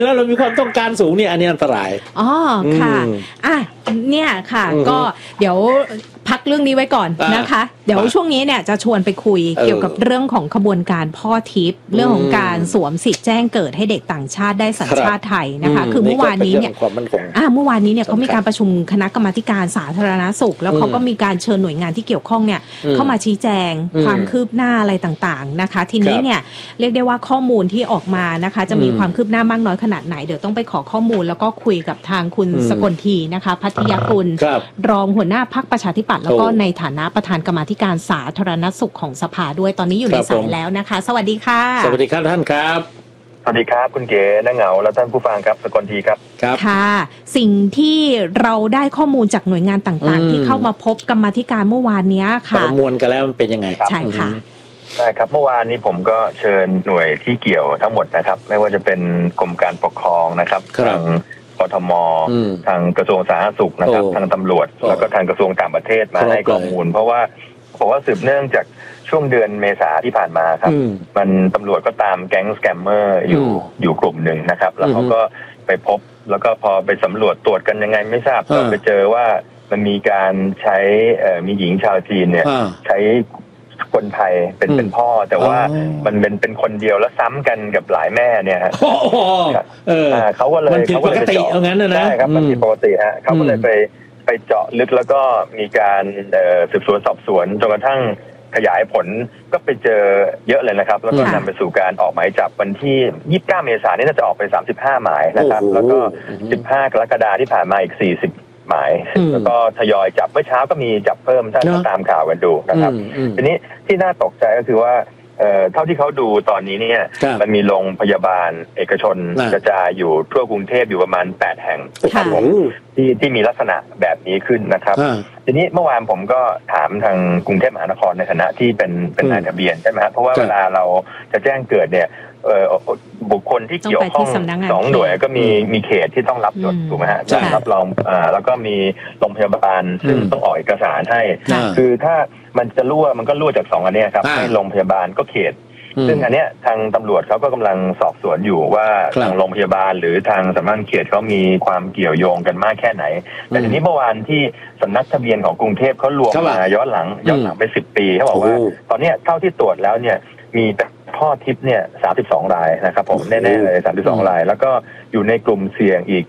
แล้วเรามีความต้องการสูงเนี่ยอันนี้อันตรายอ๋อค่ะเนี่ยค่ะก็เดี๋ยวพักเรื่องนี้ไว้ก่อนนะคะเดี๋ยวช่วงนี้เนี่ยจะชวนไปคุยเกี่ยวกับเรื่องของขบวนการพ่อทิพย์เรื่องของการสวมสิทธิ์แจ้งเกิดให้เด็กต่างชาติได้สัญชาติไทยนะคะคือเมื่อวานนี้เนี่ยเขามีการประชุมคณะกรรมาการสาธารณสุขแล้วเขาก็มีการเชิญหน่วยงานที่เกี่ยวข้องเนี่ยเข้ามาชี้แจงความคืบหน้าอะไรต่างๆนะคะทีนี้เนี่ยเรียกได้ว่าข้อมูลที่ออกมานะคะจะมีความคืบหน้ามากน้อยขนาดไหนเดี๋ยวต้องไปขอข้อมูลแล้วก็คุยกับทางคุณสกลทีนะคะพัทยกุลรองหัวหน้าพรรคประชาธิปัตย์แล้วก็ในฐานะประธานกรรมาธิการสาธารณสุขของสภาด้วยตอนนี้อยู่ในสายแล้วนะคะสวัสดีค่ะสวัสดีครับท่านครับสวัสดีครับคุณเก๋น้าเหงาและท่านผู้ฟังครับสกลทีครับค่ะสิ่งที่เราได้ข้อมูลจากหน่วยงานต่างๆที่เข้ามาพบกรรมาธิการเมื่อวานนี้ค่ะประมวลกันแล้วมันเป็นยังไงใช่ค่ะใช่ครับเมื่อวานนี้ผมก็เชิญหน่วยที่เกี่ยวทั้งหมดนะครับไม่ว่าจะเป็นกรมการปกครองนะครับทางกทมทางกระทรวงสาธารณสุขนะครับทางตำรวจแล้วก็ทางกระทรวงต่างประเทศมาให้ข้อมูลเพราะว่าสืบเนื่องจากช่วงเดือนเมษาที่ผ่านมาครับมันตำรวจก็ตามแก๊งสแกมเมอร์อยู่กลุ่มหนึ่งนะครับแล้วเขาก็ไปพบแล้วก็พอไปสำรวจตรวจกันยังไงไม่ทราบก็ไปเจอว่ามันมีการใช้มีหญิงชาวจีนเนี่ยใช้คนไทยเป็นพ่อแต่ว่ามันเป็นคนเดียวแล้วซ้ำกันกับหลายแม่เนี่ยฮะเขาก็เลยปกติเอางั้นนะใช่ครับมันผิดปกติฮะเขาก็เลยไปเจาะลึกแล้วก็มีการสืบสวนสอบสวนจนกระทั่งขยายผลก็ไปเจอเยอะเลยนะครับแล้วก็นำไปสู่การออกหมายจับวันที่29เมษายนนี้น่าจะออกไป35หมายนะครับแล้วก็15กรกฎาคมที่ผ่านมาอีก40หมายแล้วก็ทยอยจับเมื่อเช้าก็มีจับเพิ่มถ้าตามข่าวกันดูนะครับทีนี้ที่น่าตกใจก็คือว่าเท่าที่เขาดูตอนนี้เนี่ยมันมีโรงพยาบาลเอกชนกระจายอยู่ทั่วกรุงเทพอยู่ประมาณ8แห่งครับผมที่มีลักษณะแบบนี้ขึ้นนะครับทีนี้เมื่อวานผมก็ถามทางกรุงเทพมหานครในฐานะที่เป็นนายทะเบียนใช่ไหมครับเพราะว่าเวลาเราจะแจ้งเกิดเนี่ยบุคคลที่เกี่ยวข้อง2หน่วยก็มีเขตที่ต้องรับจดถูกไหมฮะรับรองแล้วก็มีโรงพยาบาลซึ่งต้องออกเอกสารให้คือถ้ามันจะรั่วมันก็รั่วจาก2อันนี้ครับให้โรงพยาบาลก็เขตซึ่งอันเนี้ยทางตำรวจเขาก็กำลังสอบสวนอยู่ว่าทางโรงพยาบาลหรือทางสำนักเขตเขามีความเกี่ยวโยงกันมากแค่ไหนแต่ทีนี้เมื่อวานที่สำนักทะเบียนของกรุงเทพเขารวมมาย้อนหลังไป10 ปีเขาบอกว่าตอนนี้เท่าที่ตรวจแล้วเนี่ยมีพ่อทิพย์เนี่ย32 รายนะครับผมแน่ๆเลย32 รายแล้วก็อยู่ในกลุ่มเสี่ยงอีก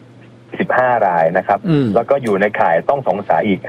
15 รายนะครับแล้วก็อยู่ในข่ายต้องสงสัยอีก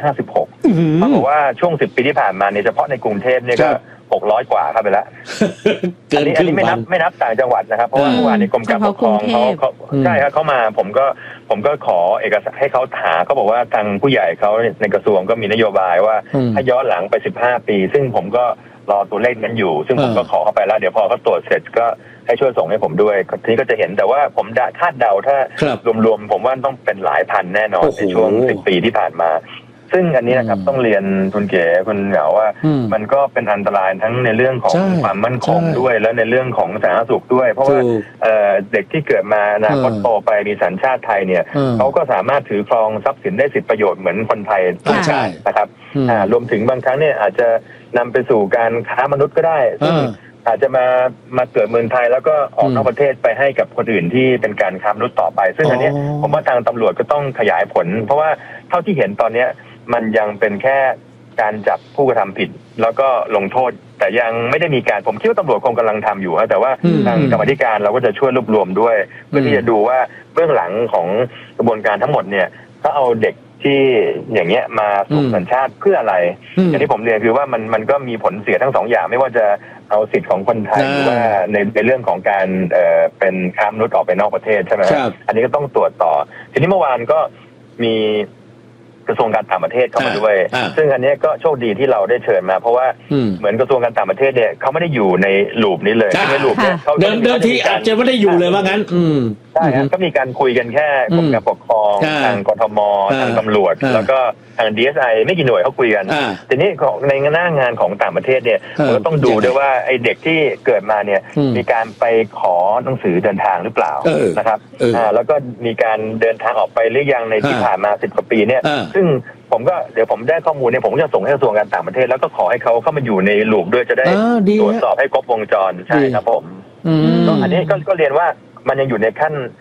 556เขาบอกว่าช่วง10 ปีที่ผ่านมาเนี่ยเฉพาะในกรุงเทพเนี่ยก็600 กว่าครับไปแล้วอันนี้ไม่นับต่างจังหวัดนะครับเพราะว่าเมื่อวานในกรมการปกครองเขาใช่ครับเขามาผมก็ขอเอกสารให้เขาหาเขาบอกว่าทางผู้ใหญ่เขาในกระทรวงก็มีนโยบายว่าให้ย้อนหลังไป15 ปีซึ่งผมก็รอตัวเลขนั้นอยู่ซึ่งผมก็ขอเข้าไปแล้วเดี๋ยวพอเขาตรวจเสร็จก็ให้ช่วยส่งให้ผมด้วยทีนี้ก็จะเห็นแต่ว่าผมคาดเดาถ้ารวมๆผมว่าต้องเป็นหลายพันแน่นอนในช่วง10 ปีที่ผ่านมาซึ่งอันนี้นะครับต้องเรียนคุณเก๋คุณเหงาว่ามันก็เป็นอันตรายทั้งในเรื่องของความมั่นคงด้วยแล้วในเรื่องของสาธารณสุขด้วยเพราะว่าเด็กที่เกิดมาอนาคตโตไปมีสัญชาติไทยเนี่ยเขาก็สามารถถือครองทรัพย์สินได้สิทธิประโยชน์เหมือนคนไทยนะครับรวมถึงบางครั้งเนี่ยอาจจะนำไปสู่การค้ามนุษย์ก็ได้ซึ่งอาจจะมาเกิดเมืองไทยแล้วก็ออกนอกประเทศไปให้กับคนอื่นที่เป็นการค้ามนุษย์ต่อไปซึ่งอันนี้ผมว่าทางตำรวจก็ต้องขยายผลเพราะว่าเท่าที่เห็นตอนนี้มันยังเป็นแค่การจับผู้กระทำผิดแล้วก็ลงโทษแต่ยังไม่ได้มีการผมคิดว่าตำรวจคงกำลังทำอยู่แต่ว่าทางกรรมาธิการเราก็จะช่วยรวบรวมด้วยเพื่อที่จะดูว่าเบื้องหลังของกระบวนการทั้งหมดเนี่ยเขาเอาเด็กที่อย่างเงี้ยมาสวมสัญชาติเพื่ออะไรอย่างที่ผมเรียนคือว่ามันก็มีผลเสียทั้ง2อย่างไม่ว่าจะเอาสิทธิ์ของคนไทยหรือว่าในเรื่องของการเป็นค้ามนุษย์ออกไปนอกประเทศใช่ไหมอันนี้ก็ต้องตรวจต่อทีนี้เมื่อวานก็มีกระทรวงการต่างประเทศเข้ามาด้วยซึ่งอันนี้ก็โชคดีที่เราได้เชิญมาเพราะว่าเหมือนกระทรวงการต่างประเทศเนี่ยเขาไม่ได้อยู่ในลูปนี้เลยในลูปเนี่ยเขาเดิมทีอาจจะไม่ได้อยู่เลยว่างั้นใช่ครับก็มีการคุยกันแค่กรมการปกครองทางกทมทางตำรวจแล้วก็ทาง DSI ไม่กี่หน่วยเขาคุยกันทีนี้ในหน้างานของต่างประเทศเนี่ยเราต้องดูด้วยว่าไอ้เด็กที่เกิดมาเนี่ยมีการไปขอหนังสือเดินทางหรือเปล่านะครับแล้วก็มีการเดินทางออกไปหรือยังในที่ผ่านมา10 กว่าปีเนี่ยซึ่งผมก็เดี๋ยวผมได้ข้อมูลเนี่ยผมจะส่งให้กระทรวงการต่างประเทศแล้วก็ขอให้เขาเข้ามาอยู่ในลูปด้วยจะได้ตรวจสอบให้ครบวงจรใช่ครับผมอันนี้ก็เรียนว่ามันยังอยู่ในขั้น